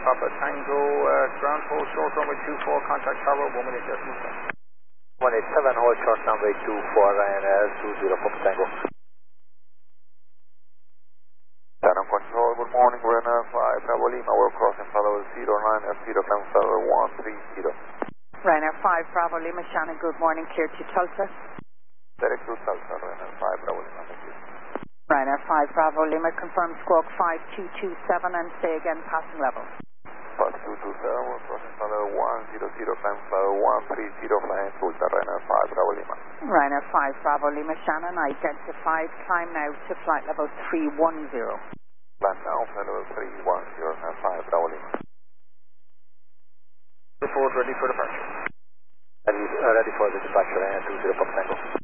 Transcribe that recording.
Papa Tango, ground hold short runway 24, contact tower, 1 minute just moved. 187, hold short runway 24, Ryanair 20 Papa Tango. Tango Control, good morning, Ryanair 5, Bravo Lima, we're crossing follow 09 F0, climb follow 130. Ryanair 5, Bravo Lima, Shannon, good morning, clear to Tulsa. Direct to Tulsa, Ryanair 5, Bravo Lima, thank you. Ryanair 5, Bravo Lima, confirm squawk 5227 and say again passing level. 5227, we're crossing follow 100, climb follow 130, flying Tulsa, Ryanair 5, Bravo Lima. Ryanair 5, Bravo Lima, Shannon, identified, climb now to flight level 310. Climb now, flight level 310, Ryanair 5, Bravo Lima. Report ready for departure. Ready for the departure, Ryanair 20 Papa Tango.